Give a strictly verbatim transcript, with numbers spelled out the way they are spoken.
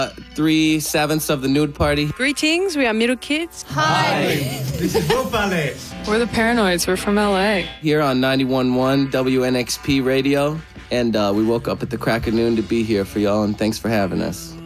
Uh, three sevenths of the nude party. Greetings, we are Middle Kids. Hi. This is Wolf Alex. We're the Paranoids. We're from L A. Here on ninety-one point one W N X P Radio. And uh, we woke up at the crack of noon to be here for y'all, and thanks for having us.